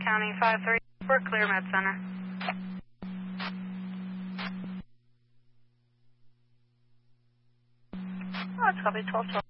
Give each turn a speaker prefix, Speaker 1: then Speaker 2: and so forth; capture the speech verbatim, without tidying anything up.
Speaker 1: County five three. We're clear, Med Center. Oh, it's copy twelve twelve.